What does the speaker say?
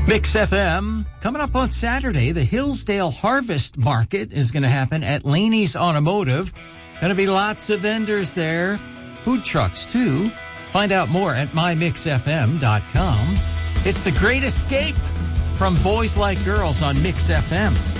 Mix FM. Coming up on Saturday, the Hillsdale Harvest Market is going to happen at Laney's Automotive. Going to be lots of vendors there. Food trucks, too. Find out more at mymixfm.com. It's The Great Escape from Boys Like Girls on Mix FM.